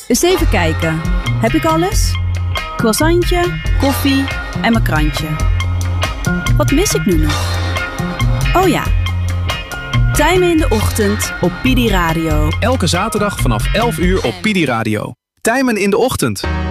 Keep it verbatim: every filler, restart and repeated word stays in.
Eens even kijken. Heb ik alles? Croissantje, koffie en mijn krantje. Wat mis ik nu nog? Oh ja. Tijmen in de ochtend op P I D I Radio. Elke zaterdag vanaf elf uur op P I D I Radio. Tijmen in de ochtend.